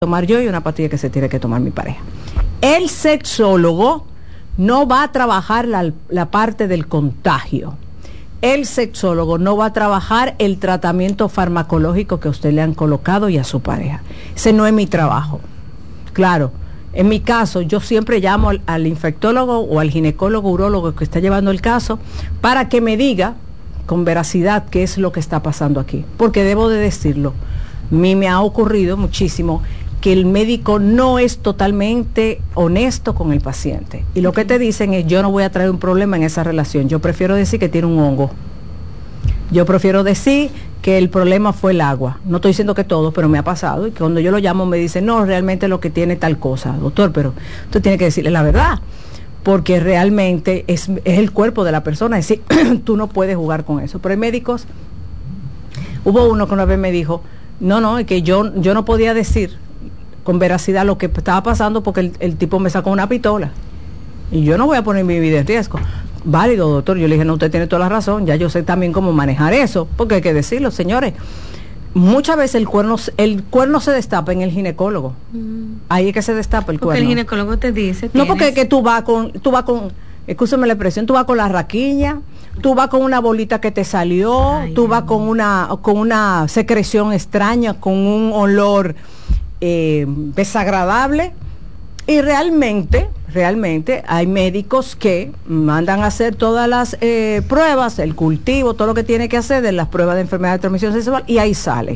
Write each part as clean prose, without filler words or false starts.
tomar yo y una pastilla que se tiene que tomar mi pareja. El sexólogo no va a trabajar la parte del contagio. El sexólogo no va a trabajar el tratamiento farmacológico que a usted le han colocado y a su pareja. Ese no es mi trabajo. Claro, en mi caso, yo siempre llamo al infectólogo o al ginecólogo urólogo que está llevando el caso para que me diga con veracidad qué es lo que está pasando aquí. Porque debo de decirlo, a mí me ha ocurrido muchísimo que el médico no es totalmente honesto con el paciente. Y lo que te dicen es, yo no voy a traer un problema en esa relación. Yo prefiero decir que tiene un hongo. Yo prefiero decir que el problema fue el agua. No estoy diciendo que todo, pero me ha pasado. Y que cuando yo lo llamo me dicen, no, realmente lo que tiene tal cosa. Doctor, pero usted tiene que decirle la verdad. Porque realmente es el cuerpo de la persona. Es decir, tú no puedes jugar con eso. Pero hay médicos, hubo uno que una vez me dijo, no, es que yo no podía decir con veracidad lo que estaba pasando porque el tipo me sacó una pistola y yo no voy a poner mi vida en riesgo. Válido, doctor. Yo le dije, no, usted tiene toda la razón, ya yo sé también cómo manejar eso, porque hay que decirlo, señores. Muchas veces el cuerno se destapa en el ginecólogo. Ahí es que se destapa el cuerno. Porque el ginecólogo te dice, no, porque es que tú vas con, escúchame la expresión, tú vas con la raquiña, tú vas con una bolita que te salió, tú vas con una secreción extraña, con un olor desagradable, y realmente hay médicos que mandan a hacer todas las pruebas, el cultivo, todo lo que tiene que hacer de las pruebas de enfermedad de transmisión sexual, y ahí sale.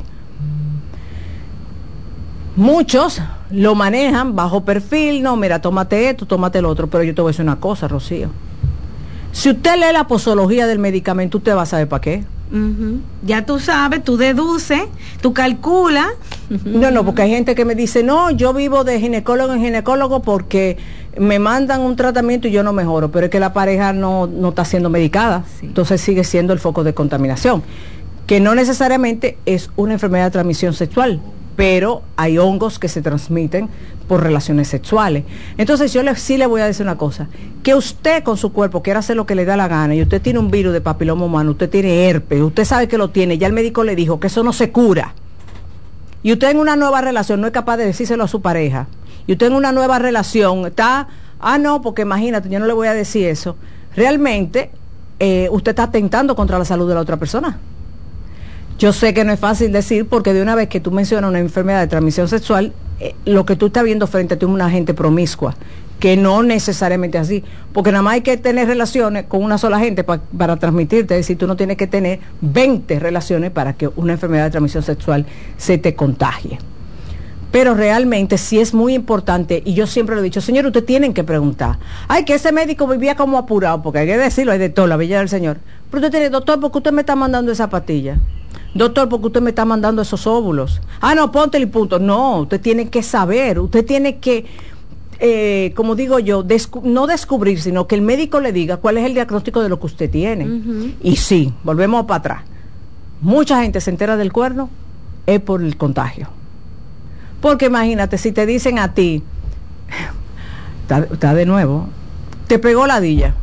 Muchos lo manejan bajo perfil, no, mira, tómate esto, tómate el otro, pero yo te voy a decir una cosa, Rocío. Si usted lee la posología del medicamento, usted va a saber para qué. Ya tú sabes, tú deduces, tú calculas. No, porque hay gente que me dice, no, yo vivo de ginecólogo en ginecólogo porque me mandan un tratamiento y yo no mejoro, pero es que la pareja no está siendo medicada, sí. Entonces sigue siendo el foco de contaminación, que no necesariamente es una enfermedad de transmisión sexual, pero hay hongos que se transmiten por relaciones sexuales. Entonces yo sí le voy a decir una cosa, que usted con su cuerpo quiera hacer lo que le da la gana, y usted tiene un virus de papiloma humano, usted tiene herpes, usted sabe que lo tiene, ya el médico le dijo que eso no se cura, y usted en una nueva relación no es capaz de decírselo a su pareja, y usted en una nueva relación está, no, porque imagínate, yo no le voy a decir eso, realmente usted está atentando contra la salud de la otra persona. Yo sé que no es fácil decir, porque de una vez que tú mencionas una enfermedad de transmisión sexual, lo que tú estás viendo frente a ti es una gente promiscua, que no necesariamente es así, porque nada más hay que tener relaciones con una sola gente para transmitirte, es decir, tú no tienes que tener 20 relaciones para que una enfermedad de transmisión sexual se te contagie. Pero realmente sí es muy importante, y yo siempre lo he dicho, señor, ustedes tienen que preguntar, que ese médico vivía como apurado, porque hay que decirlo, hay de todo, la bella del señor, pero usted tiene, doctor, ¿por qué usted me está mandando esa pastilla? Doctor, ¿por qué usted me está mandando esos óvulos? No, ponte el punto. No, usted tiene que saber, usted tiene que, como digo yo, no descubrir, sino que el médico le diga cuál es el diagnóstico de lo que usted tiene. Y sí, volvemos para atrás. Mucha gente se entera del cuerno, es por el contagio. Porque imagínate, si te dicen a ti, está de nuevo, te pegó la ladilla.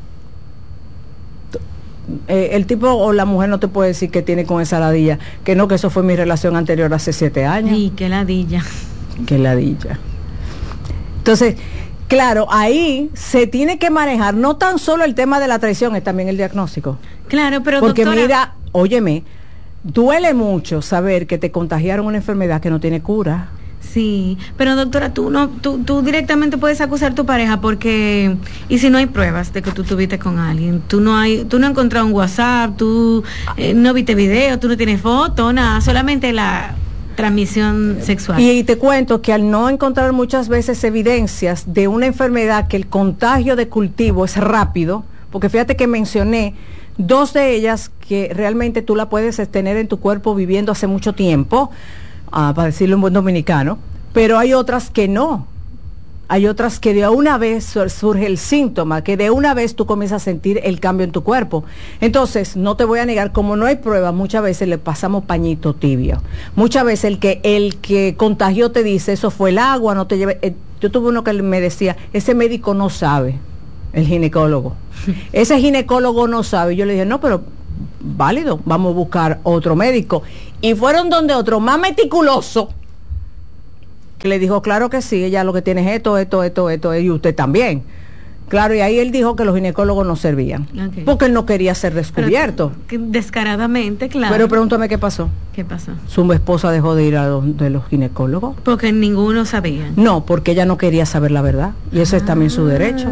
El tipo o la mujer no te puede decir que tiene con esa ladilla, que no, que eso fue mi relación anterior hace 7 años. Sí, qué ladilla. Qué ladilla. Entonces, claro, ahí se tiene que manejar no tan solo el tema de la traición, es también el diagnóstico. Claro, pero porque doctora, mira, óyeme, duele mucho saber que te contagiaron una enfermedad que no tiene cura. Sí, pero doctora, tú directamente puedes acusar a tu pareja porque, y si no hay pruebas de que tú estuviste con alguien, tú no has encontrado un WhatsApp, tú no viste video, tú no tienes foto, nada, solamente la transmisión sexual. Y te cuento que al no encontrar muchas veces evidencias de una enfermedad que el contagio de cultivo es rápido, porque fíjate que mencioné 2 de ellas que realmente tú la puedes tener en tu cuerpo viviendo hace mucho tiempo, para decirlo en buen dominicano, pero hay otras que no. Hay otras que de una vez surge el síntoma, que de una vez tú comienzas a sentir el cambio en tu cuerpo. Entonces, no te voy a negar, como no hay pruebas, muchas veces le pasamos pañito tibio. Muchas veces el que contagió te dice, eso fue el agua, no te lleve. Yo tuve uno que me decía, ese médico no sabe, el ginecólogo. Ese ginecólogo no sabe. Yo le dije, no, pero válido, vamos a buscar otro médico. Y fueron donde otro más meticuloso, que le dijo, claro que sí, ella lo que tiene es esto, y usted también. Claro, y ahí él dijo que los ginecólogos no servían, porque él no quería ser descubierto. Pero, descaradamente, claro. Pero pregúntame qué pasó. ¿Qué pasó? Su esposa dejó de ir a de los ginecólogos. Porque ninguno sabía. No, porque ella no quería saber la verdad, y eso es también su derecho.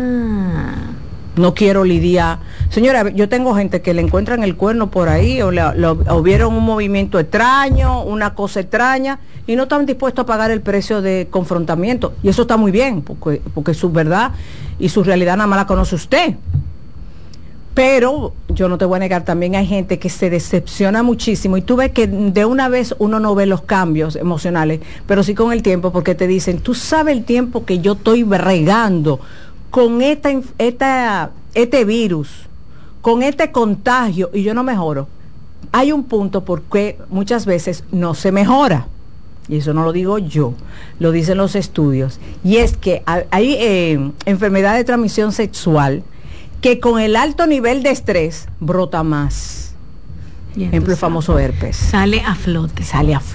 No quiero lidiar. Señora, yo tengo gente que le encuentran el cuerno por ahí o vieron un movimiento extraño, una cosa extraña, y no están dispuestos a pagar el precio de confrontamiento. Y eso está muy bien, porque su verdad y su realidad nada más la conoce usted. Pero yo no te voy a negar, también hay gente que se decepciona muchísimo y tú ves que de una vez uno no ve los cambios emocionales, pero sí con el tiempo, porque te dicen, tú sabes el tiempo que yo estoy bregando con este virus, con este contagio, y yo no mejoro. Hay un punto por qué muchas veces no se mejora, y eso no lo digo yo, lo dicen los estudios, y es que hay enfermedad de transmisión sexual que con el alto nivel de estrés brota más. Ejemplo, el famoso herpes. Sale a flote.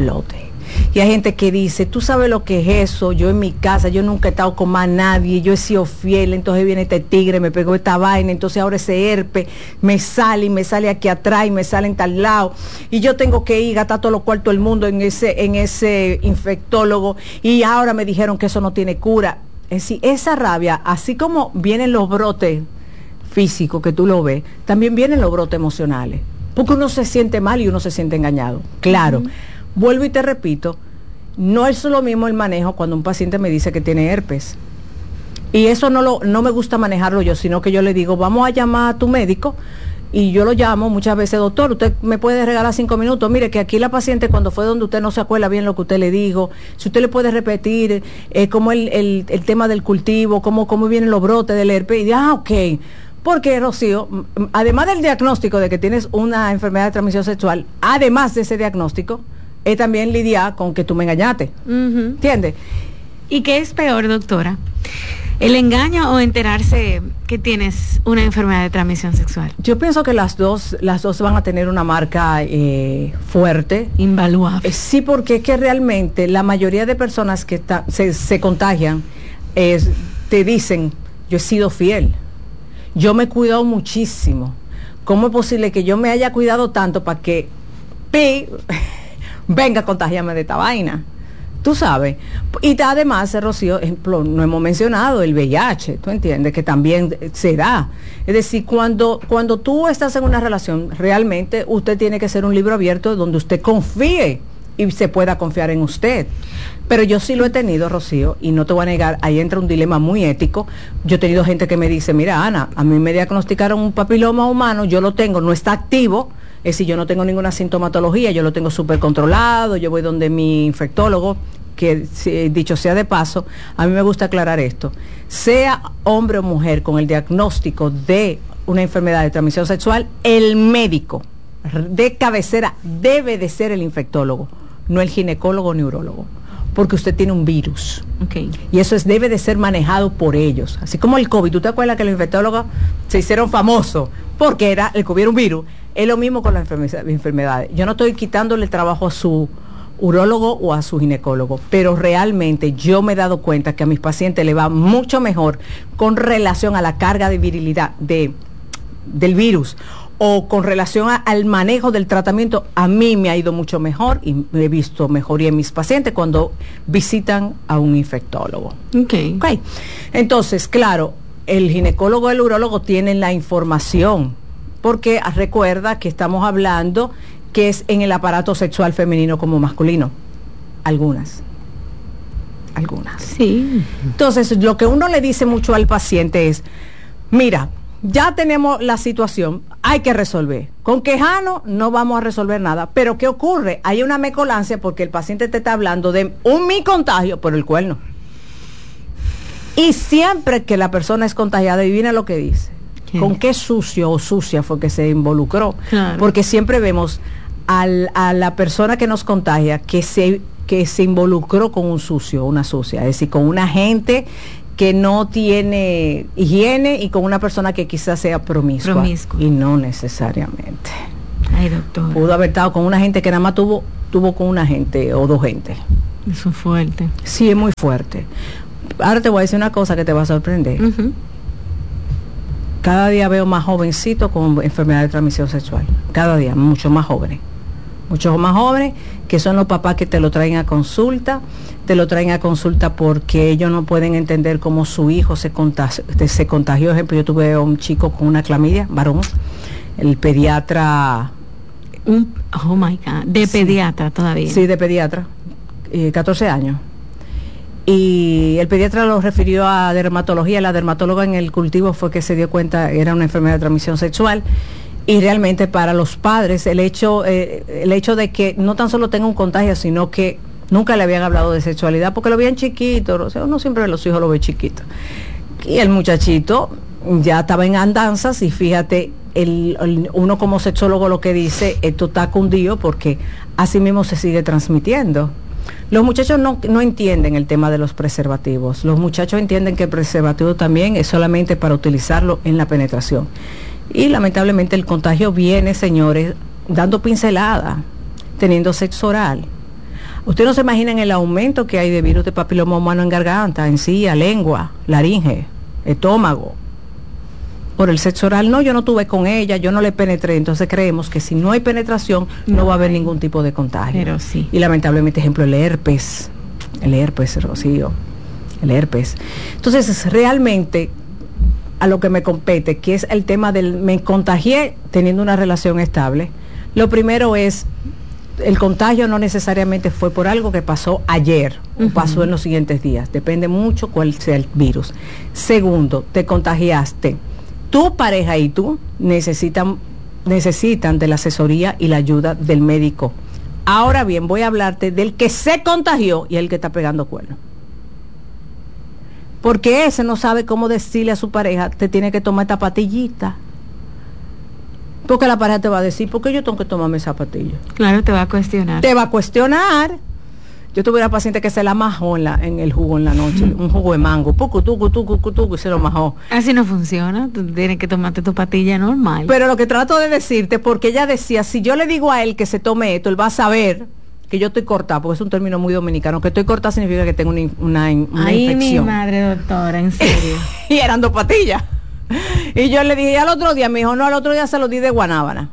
Y hay gente que dice, tú sabes lo que es eso, yo en mi casa, yo nunca he estado con más nadie, yo he sido fiel, entonces viene este tigre, me pegó esta vaina, entonces ahora ese herpes me sale aquí atrás y me sale en tal lado, y yo tengo que ir, gastar todos los cuartos del mundo en ese infectólogo, y ahora me dijeron que eso no tiene cura. Es decir, esa rabia, así como vienen los brotes físicos que tú lo ves, también vienen los brotes emocionales, porque uno se siente mal y uno se siente engañado, claro. Vuelvo y te repito, no es lo mismo el manejo cuando un paciente me dice que tiene herpes. Y eso no me gusta manejarlo yo, sino que yo le digo, vamos a llamar a tu médico, y yo lo llamo muchas veces, doctor, usted me puede regalar 5 minutos, mire que aquí la paciente cuando fue donde usted no se acuerda bien lo que usted le dijo, si usted le puede repetir cómo el tema del cultivo, cómo vienen los brotes del herpes, y ok. Porque, Rocío, además del diagnóstico de que tienes una enfermedad de transmisión sexual, además de ese diagnóstico, es también lidiar con que tú me engañaste. ¿Entiendes? ¿Y qué es peor, doctora? ¿El engaño o enterarse que tienes una enfermedad de transmisión sexual? Yo pienso que las dos van a tener una marca fuerte. Invaluable. Sí, porque es que realmente la mayoría de personas que se contagian te dicen, yo he sido fiel, yo me he cuidado muchísimo. ¿Cómo es posible que yo me haya cuidado tanto para que venga a contagiarme de esta vaina? Tú sabes. Y además, Rocío, ejemplo, no hemos mencionado el VIH, ¿tú entiendes? Que también se da. Es decir, cuando tú estás en una relación, realmente usted tiene que ser un libro abierto donde usted confíe y se pueda confiar en usted. Pero yo sí lo he tenido, Rocío, y no te voy a negar, ahí entra un dilema muy ético. Yo he tenido gente que me dice, mira, Ana, a mí me diagnosticaron un papiloma humano, yo lo tengo, no está activo, es decir, yo no tengo ninguna sintomatología, yo lo tengo súper controlado, yo voy donde mi infectólogo, que dicho sea de paso, a mí me gusta aclarar esto, sea hombre o mujer con el diagnóstico de una enfermedad de transmisión sexual, el médico de cabecera debe de ser el infectólogo, no el ginecólogo o neurólogo, porque usted tiene un virus. Y eso debe de ser manejado por ellos. Así como el COVID, ¿tú te acuerdas que los infectólogos se hicieron famosos porque el COVID era un virus? Es lo mismo con las enfermedades. Yo no estoy quitándole el trabajo a su urólogo o a su ginecólogo, pero realmente yo me he dado cuenta que a mis pacientes le va mucho mejor con relación a la carga de virilidad del virus, o con relación al manejo del tratamiento. A mí me ha ido mucho mejor y he visto mejoría en mis pacientes cuando visitan a un infectólogo. Okay. Entonces, claro, el ginecólogo y el urólogo tienen la información, porque recuerda que estamos hablando que es en el aparato sexual femenino como masculino. Algunas. Sí. Entonces, lo que uno le dice mucho al paciente es, mira, ya tenemos la situación, hay que resolver. Con quejarnos no vamos a resolver nada. Pero ¿qué ocurre? Hay una mecolancia porque el paciente te está hablando de mi contagio por el cuerno. Y siempre que la persona es contagiada, adivina lo que dice. ¿Qué? ¿Con qué sucio o sucia fue que se involucró? Claro. Porque siempre vemos a la persona que nos contagia que se involucró con un sucio, una sucia. Es decir, con una gente que no tiene higiene y con una persona que quizás sea promiscua. Y no necesariamente. Ay, doctor. Pudo haber estado con una gente que nada más tuvo con una gente o dos gente. Eso es fuerte. Sí, es muy fuerte. Ahora te voy a decir una cosa que te va a sorprender. Cada día veo más jovencitos con enfermedad de transmisión sexual. Cada día, mucho más jóvenes. Muchos más jóvenes, que son los papás que te lo traen a consulta porque ellos no pueden entender cómo su hijo se contagió. Por ejemplo, yo tuve un chico con una clamidia, varón, el pediatra... Oh my God, de pediatra todavía. Sí, de pediatra, 14 años. Y el pediatra lo refirió a dermatología, la dermatóloga en el cultivo fue que se dio cuenta era una enfermedad de transmisión sexual. Y realmente para los padres el hecho de que no tan solo tenga un contagio, sino que nunca le habían hablado de sexualidad, porque lo veían chiquito, o sea, uno siempre los hijos lo ve chiquito. Y el muchachito ya estaba en andanzas y fíjate, uno como sexólogo lo que dice, esto está cundido porque así mismo se sigue transmitiendo. Los muchachos no entienden el tema de los preservativos. Los muchachos entienden que el preservativo también es solamente para utilizarlo en la penetración. Y lamentablemente el contagio viene, señores, dando pincelada, teniendo sexo oral. Ustedes no se imaginan el aumento que hay de virus de papiloma humano en garganta, encía, lengua, laringe, estómago. Por el sexo oral, no, yo no tuve con ella, yo no le penetré, entonces creemos que si no hay penetración no va a haber ningún tipo de contagio. Pero sí. Y lamentablemente, ejemplo, el herpes, Rocío, el herpes. Entonces, realmente, a lo que me compete, que es el tema del me contagié teniendo una relación estable, lo primero es, el contagio no necesariamente fue por algo que pasó ayer o pasó en los siguientes días, depende mucho cuál sea el virus. Segundo, te contagiaste. Tu pareja y tú necesitan de la asesoría y la ayuda del médico. Ahora bien, voy a hablarte del que se contagió y el que está pegando cuernos. Porque ese no sabe cómo decirle a su pareja, te tiene que tomar esta pastillita. Porque la pareja te va a decir, ¿por qué yo tengo que tomarme esa pastilla? Claro, te va a cuestionar. Te va a cuestionar. Yo tuve una paciente que se la majó en el jugo en la noche, un jugo de mango, y se lo majó. Así no funciona, tú tienes que tomarte tu pastilla normal. Pero lo que trato de decirte, porque ella decía, si yo le digo a él que se tome esto, él va a saber que yo estoy cortada, porque es un término muy dominicano, que estoy cortada significa que tengo una Ay, infección. Mi madre, doctora, en serio. Y eran 2 pastillas. Y yo le dije, al otro día, me dijo, no, al otro día se lo di de guanábana.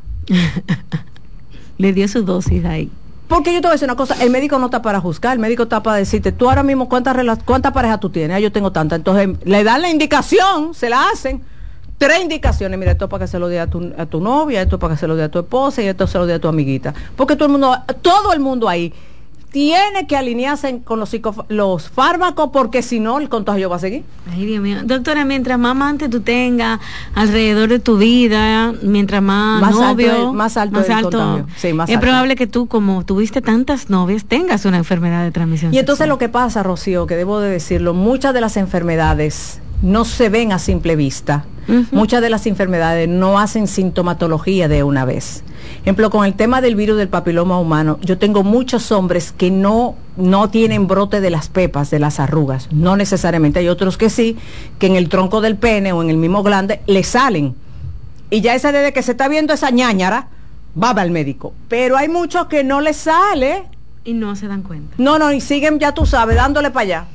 Le dio su dosis ahí. Porque yo te voy a decir una cosa, el médico no está para juzgar, el médico está para decirte, tú ahora mismo cuántas parejas tú tienes, yo tengo tantas, entonces le dan la indicación, se la hacen, 3 indicaciones, mira, esto es para que se lo dé a tu novia, esto es para que se lo dé a tu esposa y esto se lo dé a tu amiguita, porque todo el mundo ahí tiene que alinearse con los fármacos, porque si no el contagio va a seguir. Ay, Dios mío. Doctora, mientras más amantes tú tengas alrededor de tu vida, mientras más novio, más alto sí, más es alto. probable que tú, como tuviste tantas novias, tengas una enfermedad de transmisión Y entonces sexual. lo que pasa, Rocío, que debo de decirlo, muchas de las enfermedades no se ven a simple vista. Muchas de las enfermedades no hacen sintomatología de una vez. Ejemplo, con el tema del virus del papiloma humano, yo tengo muchos hombres que no tienen brote de las pepas, de las arrugas. No necesariamente. Hay otros que sí, que en el tronco del pene o en el mismo glande le salen. Y ya esa desde que se está viendo esa ñáñara, va al médico. Pero hay muchos que no les sale. Y no se dan cuenta. No, y siguen, ya tú sabes, dándole para allá.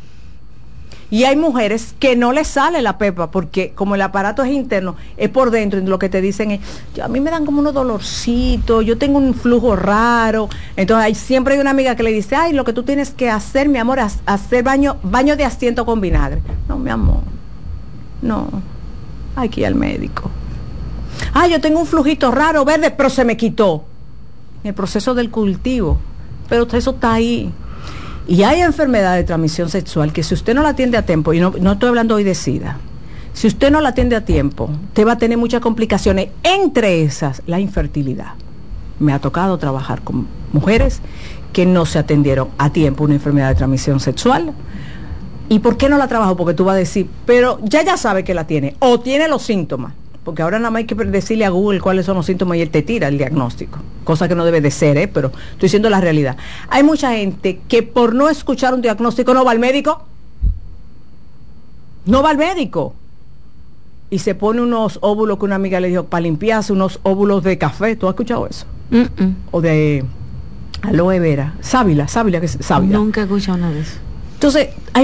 Y hay mujeres que no les sale la pepa porque como el aparato es interno, es por dentro, y lo que te dicen es, a mí me dan como unos dolorcitos, yo tengo un flujo raro. Entonces siempre hay una amiga que le dice, ay, lo que tú tienes que hacer, mi amor, es hacer baño de asiento con vinagre. No, mi amor, no, hay que ir al médico. Ay, yo tengo un flujito raro, verde, pero se me quitó. En el proceso del cultivo, pero eso está ahí. Y hay enfermedad de transmisión sexual que si usted no la atiende a tiempo, y no estoy hablando hoy de SIDA, si usted no la atiende a tiempo, usted va a tener muchas complicaciones, entre esas la infertilidad. Me ha tocado trabajar con mujeres que no se atendieron a tiempo una enfermedad de transmisión sexual. ¿Y por qué no la trabajo? Porque tú vas a decir, pero ya sabe que la tiene, o tiene los síntomas. Porque ahora nada más hay que decirle a Google cuáles son los síntomas y él te tira el diagnóstico, cosa que no debe de ser, pero estoy diciendo la realidad. Hay mucha gente que por no escuchar un diagnóstico no va al médico, y se pone unos óvulos que una amiga le dijo para limpiarse, unos óvulos de café. ¿Tú has escuchado eso? O de aloe vera, sábila, que es sábila. Nunca he escuchado nada de eso. Entonces, hay